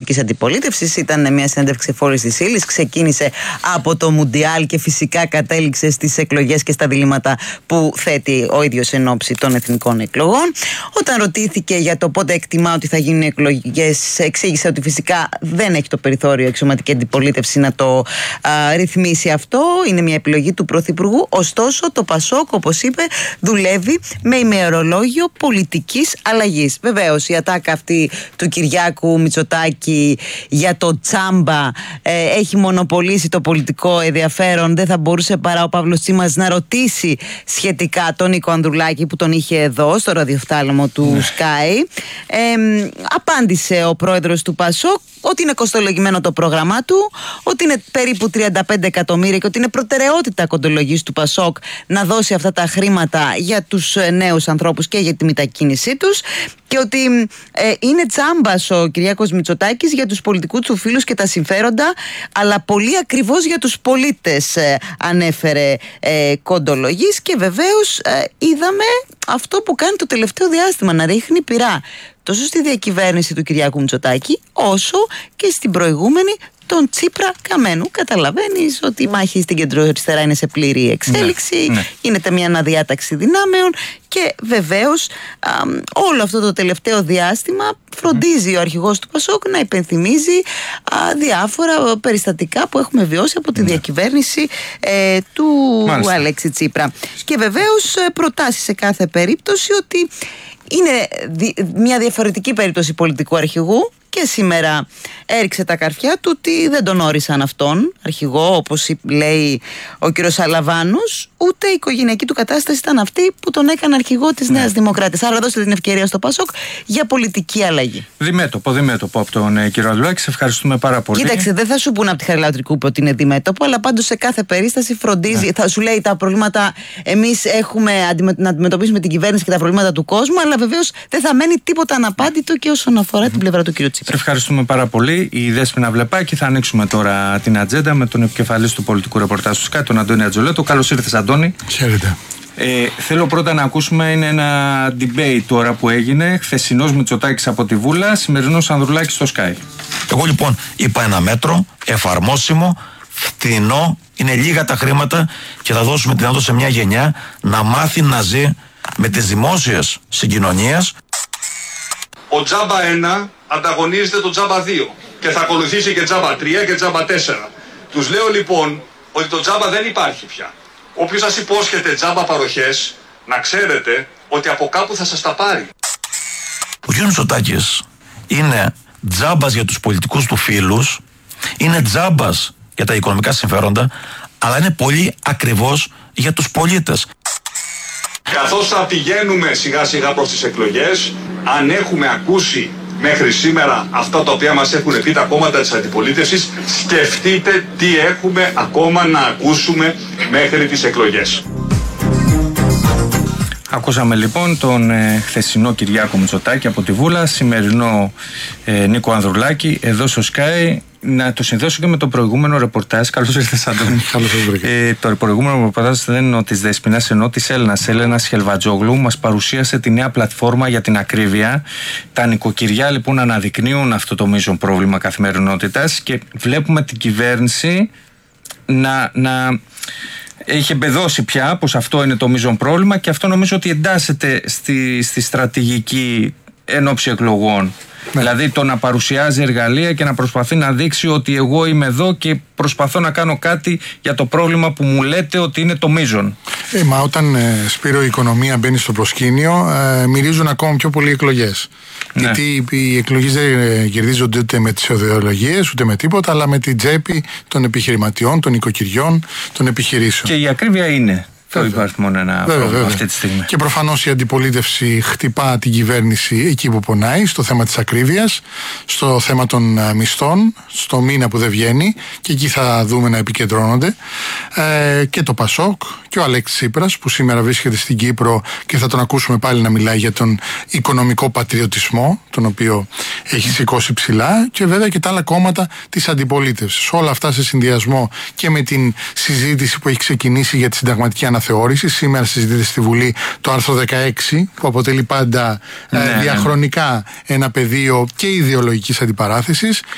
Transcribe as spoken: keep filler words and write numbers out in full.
πολιτικής αντιπολίτευσης. Ήταν μια συνέντευξη φόρης της ύλης. Ξεκίνησε από το Μουντιάλ και φυσικά κατέληξε στις εκλογές και στα διλήμματα που θέτει ο ίδιος εν ώψη των εθνικών εκλογών. Όταν ρωτήθηκε για το πότε εκτιμά ότι θα γίνουν εκλογές, εξήγησε ότι φυσικά δεν έχει το περιθώριο η αξιωματική αντιπολίτευση να το α, ρυθμίσει αυτό. Είναι μια επιλογή του Πρωθυπουργού. Ωστόσο, το Πασόκ, όπως είπε, δουλεύει με ημερολόγιο πολιτικής αλλαγής. Βεβαίως, η ατάκα αυτή του Κυριάκου Μητσοτάκη για το τσάμπα ε, έχει μονοπολίσει το πολιτικό ενδιαφέρον. Δεν θα μπορούσε παρά ο Παύλος Τσίμας να ρωτήσει σχετικά τον Νίκο Ανδρουλάκη που τον είχε εδώ στο ραδιοφθάλαμο του ναι. Sky. Ε, απάντησε ο πρόεδρος του Πασόκ ότι είναι κοστολογημένο το πρόγραμμά του, ότι είναι περίπου τριάντα πέντε εκατομμύρια και ότι είναι προτεραιότητα κοντολογής του Πασόκ να δώσει αυτά τα χρήματα για τους νέους ανθρώπους και για τη μετακίνησή τους, και ότι ε, είναι τσάμπας ο Κυριάκος Μητσοτάκης για τους πολιτικούς του φίλους και τα συμφέροντα, αλλά πολύ ακριβώς για τους πολίτες, ε, ανέφερε ε, κοντολογής. Και βεβαίως ε, είδαμε αυτό που κάνει το τελευταίο διάστημα, να ρίχνει πυρά τόσο στη διακυβέρνηση του Κυριάκου Μητσοτάκη όσο και στην προηγούμενη τον Τσίπρα Καμένου. Καταλαβαίνεις ότι η μάχη στην κεντροαριστερά είναι σε πλήρη εξέλιξη, ναι, ναι. Γίνεται μια αναδιάταξη δυνάμεων και βεβαίως α, όλο αυτό το τελευταίο διάστημα φροντίζει mm. ο αρχηγός του Πασόκ να υπενθυμίζει α, διάφορα περιστατικά που έχουμε βιώσει από τη ναι. διακυβέρνηση ε, του Μάλιστα. Αλέξη Τσίπρα. Και βεβαίως προτάσει σε κάθε περίπτωση ότι είναι μια διαφορετική περίπτωση πολιτικού αρχηγού. Και σήμερα έριξε τα καρφιά του ότι δεν τον όρισαν αυτόν αρχηγό, όπως λέει ο κύριος Αλαβάνος, ούτε η οικογενειακή του κατάσταση ήταν αυτή που τον έκανε αρχηγό της ναι. Νέας Δημοκράτης. Άρα δώστε την ευκαιρία στο Πασόκ για πολιτική αλλαγή. Διμέτωπο, διμέτωπο από τον ε, κύριο Ανδρουλάκη. Σε ευχαριστούμε πάρα πολύ. Κοίταξε, δεν θα σου πούνε από τη Χαριλάου Τρικούπη ότι είναι διμέτωπο, αλλά πάντως σε κάθε περίσταση φροντίζει. Ναι. Θα σου λέει τα προβλήματα. Εμείς έχουμε να αντιμετωπίσουμε την κυβέρνηση και τα προβλήματα του κόσμου, αλλά βεβαίως δεν θα μένει τίποτα αναπάντητο και όσον αφορά mm-hmm. την πλευρά του κύριου Τσίπρα. Ευχαριστούμε πάρα πολύ. Η Δέσποινα Βλεπάκη. Θα ανοίξουμε τώρα την ατζέντα με τον επικεφαλής του πολιτικού ρεπορτάζ του Sky, τον Αντώνη Ατζολέτο. Καλώς ήρθες, Αντώνη. Χαίρετε. Ε, θέλω πρώτα να ακούσουμε, είναι ένα debate τώρα που έγινε. Χθεσινός Μητσοτάκης από τη Βούλα, σημερινός Ανδρουλάκης στο Sky. Εγώ λοιπόν είπα ένα μέτρο εφαρμόσιμο, φτηνό, είναι λίγα τα χρήματα και θα δώσουμε τη δυνατότητα σε μια γενιά να μάθει να ζει με τις δημόσιες συγκοινωνίες. Ο Τζάμπα ένα ανταγωνίζεται το Τζάμπα δύο και θα ακολουθήσει και Τζάμπα τρία και Τζάμπα τέσσερα. Τους λέω λοιπόν ότι το Τζάμπα δεν υπάρχει πια. Όποιος σας υπόσχεται Τζάμπα παροχές, να ξέρετε ότι από κάπου θα σας τα πάρει. Ο κ. Μητσοτάκης είναι τζάμπας για τους πολιτικούς του φίλους, είναι τζάμπας για τα οικονομικά συμφέροντα, αλλά είναι πολύ ακριβώς για τους πολίτες. Καθώς θα πηγαίνουμε σιγά σιγά προς τις εκλογές, αν έχουμε ακούσει μέχρι σήμερα αυτά τα οποία μας έχουν πει τα κόμματα της αντιπολίτευσης, σκεφτείτε τι έχουμε ακόμα να ακούσουμε μέχρι τις εκλογές. Ακούσαμε λοιπόν τον ε, χθεσινό Κυριάκο Μητσοτάκη από τη Βούλα, σημερινό ε, Νίκο Ανδρουλάκη εδώ στο Sky. Να το συνδέσω και με το προηγούμενο ρεπορτάζ. Καλώς ήρθες, Αντώνη. Καλώς ήρθες. Ε, το προηγούμενο ρεπορτάζ δεν είναι της Δέσποινας, ενώ της Έλληνας. Έλενας Χελβατζόγλου μας παρουσίασε τη νέα πλατφόρμα για την ακρίβεια. Τα νοικοκυριά λοιπόν αναδεικνύουν αυτό το μείζον πρόβλημα καθημερινότητας και βλέπουμε την κυβέρνηση να, να έχει εμπεδώσει πια πως αυτό είναι το μείζον πρόβλημα, και αυτό νομίζω ότι εντάσσεται στη, στη στρατηγική εν ώψη εκλογών. Ναι. Δηλαδή το να παρουσιάζει εργαλεία και να προσπαθεί να δείξει ότι εγώ είμαι εδώ και προσπαθώ να κάνω κάτι για το πρόβλημα που μου λέτε ότι είναι το μείζον. Ε, μα όταν ε, Σπύρο η οικονομία μπαίνει στο προσκήνιο, ε, μυρίζουν ακόμα πιο πολλοί εκλογές. Ναι. Γιατί οι εκλογές δεν ε, κερδίζονται ούτε με τις ιδεολογίες ούτε με τίποτα, αλλά με την τσέπη των επιχειρηματιών, των οικοκυριών, των επιχειρήσεων. Και η ακρίβεια είναι το υπάρχει μόνο ένα βέβαια, πρόβλημα βέβαια. Αυτή τη στιγμή. Και προφανώς η αντιπολίτευση χτυπά την κυβέρνηση εκεί που πονάει, στο θέμα της ακρίβειας, στο θέμα των μισθών, στο μήνα που δεν βγαίνει, και εκεί θα δούμε να επικεντρώνονται. Ε, και το Πασόκ και ο Αλέξης Τσίπρας που σήμερα βρίσκεται στην Κύπρο και θα τον ακούσουμε πάλι να μιλάει για τον οικονομικό πατριωτισμό, τον οποίο έχει σηκώσει ψηλά, και βέβαια και τα άλλα κόμματα της αντιπολίτευσης. Όλα αυτά σε συνδυασμό και με την συζήτηση που έχει ξεκινήσει για τη συνταγματική αναθεώρηση. Σήμερα συζητείται στη Βουλή το άρθρο δεκαέξι, που αποτελεί πάντα ναι, ε, διαχρονικά ένα πεδίο και ιδεολογικής αντιπαράθεσης,